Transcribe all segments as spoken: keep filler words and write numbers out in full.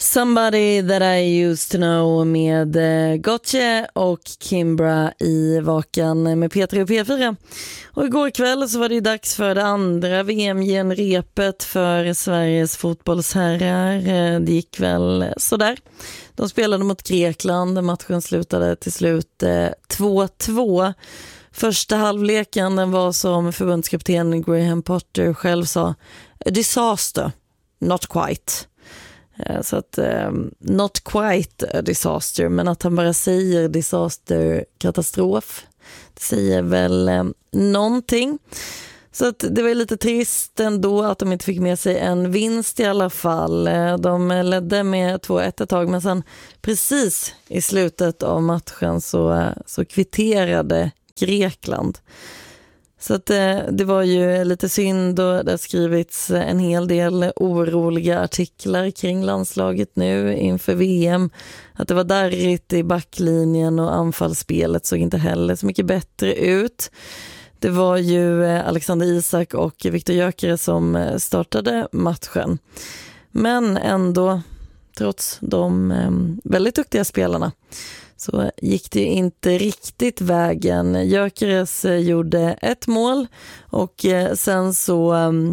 Somebody that I used to know med Gotye och Kimbra i Vakan med P tre och P fyra. Och igår kväll så var det dags för det andra V M-genrepet för Sveriges fotbollsherrar. Det gick väl sådär. De spelade mot Grekland. Matchen slutade till slut två två. Första halvleken den var, som förbundskapten Graham Potter själv sa, a disaster, not quite. Så att, um, not quite a disaster, men att han bara säger disaster, katastrof, det säger väl um, någonting. Så att det var lite trist ändå att de inte fick med sig en vinst i alla fall. De ledde med två ett ett tag, men sen precis i slutet av matchen så, så kvitterade Grekland. Så att det, det var ju lite synd, och det har skrivits en hel del oroliga artiklar kring landslaget nu inför V M. Att det var darrigt i backlinjen och anfallsspelet såg inte heller så mycket bättre ut. Det var ju Alexander Isak och Viktor Gyökeres som startade matchen. Men ändå, trots de väldigt duktiga spelarna, så gick det inte riktigt vägen. Gyökeres gjorde ett mål och sen så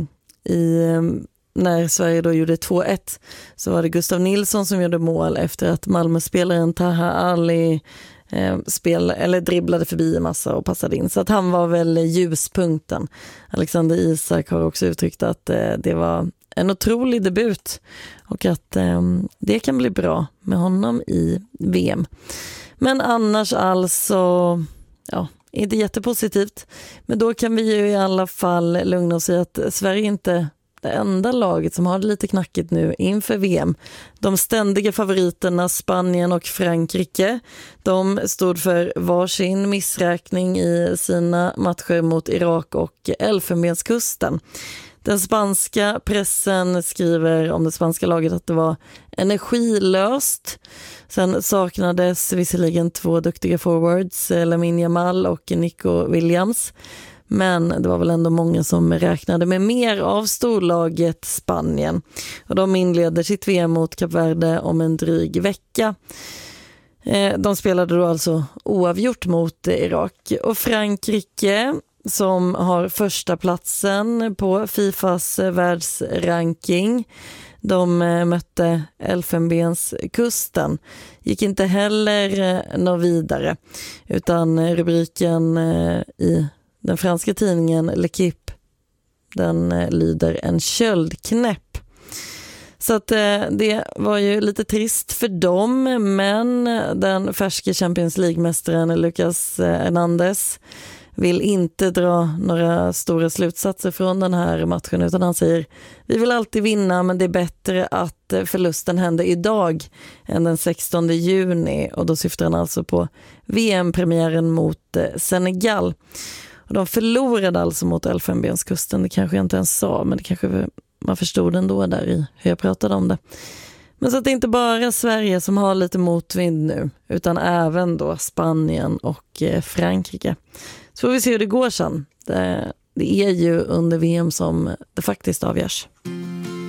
i, när Sverige då gjorde två ett så var det Gustav Nilsson som gjorde mål efter att Malmö-spelaren Taha Ali eh, spel, eller dribblade förbi en massa och passade in. Så att han var väl ljuspunkten. Alexander Isak har också uttryckt att eh, det var en otrolig debut och att eh, det kan bli bra med honom i V M. Men annars alltså, ja, inte jättepositivt. Men då kan vi ju i alla fall lugna oss i att Sverige inte är det enda laget som har det lite knackigt nu inför V M. De ständiga favoriterna Spanien och Frankrike, de stod för varsin missräkning i sina matcher mot Irak och Elfenbenskusten. Den spanska pressen skriver om det spanska laget att det var energilöst. Sen saknades visserligen två duktiga forwards, Lamine Yamal och Nico Williams. Men det var väl ändå många som räknade med mer av storlaget Spanien. Och de inleder sitt V M mot Kap Verde om en dryg vecka. De spelade då alltså oavgjort mot Irak. Och Frankrike, som har första platsen på Fifas världsranking, de mötte Elfenbenskusten. Gick inte heller nå vidare, utan rubriken i den franska tidningen L'Equipe, den lyder en köldknäpp. Så att det var ju lite trist för dem, men den färske Champions League-mästaren Lucas Hernandez vill inte dra några stora slutsatser från den här matchen, utan han säger: vi vill alltid vinna, men det är bättre att förlusten händer idag än den sextonde juni. Och då syftar han alltså på V M-premiären mot Senegal. Och de förlorade alltså mot Elfenbenskusten. Det kanske jag inte ens sa, men det kanske man förstod ändå där i hur jag pratade om det. Men så att det är inte bara Sverige som har lite motvind nu, utan även då Spanien och Frankrike. Så får vi se hur det går sen. Det, det är ju under V M som det faktiskt avgörs.